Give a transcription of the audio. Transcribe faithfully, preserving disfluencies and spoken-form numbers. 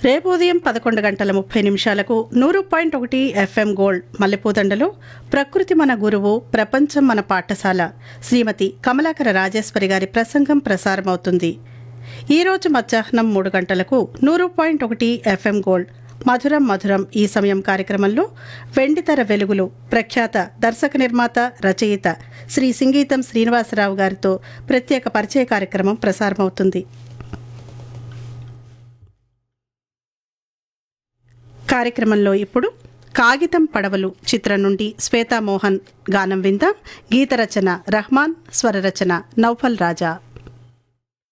రేపు ఉదయం పదకొండు గంటల ముప్పై నిమిషాలకు నూరు పాయింట్ ఒకటి ఎఫ్ఎం గోల్డ్ మల్లెపూదండలో ప్రకృతి మన గురువు ప్రపంచం మన పాఠశాల శ్రీమతి కమలాకర రాజేశ్వరి గారి ప్రసంగం ప్రసారమవుతుంది. ఈరోజు మధ్యాహ్నం మూడు గంటలకు నూరు పాయింట్ ఒకటి ఎఫ్ఎం గోల్డ్ మధురం మధురం ఈ సమయం కార్యక్రమంలో వెండితెర వెలుగులు ప్రఖ్యాత దర్శక నిర్మాత రచయిత శ్రీ సింగీతం శ్రీనివాసరావు గారితో ప్రత్యేక పరిచయ కార్యక్రమం ప్రసారమవుతుంది. కార్యక్రమంలో ఇప్పుడు కాగితం పడవలు చిత్రం నుండి శ్వేతామోహన్ గానం విందాం. గీత రచన రహమాన్, స్వర రచన నౌఫల్ రాజా.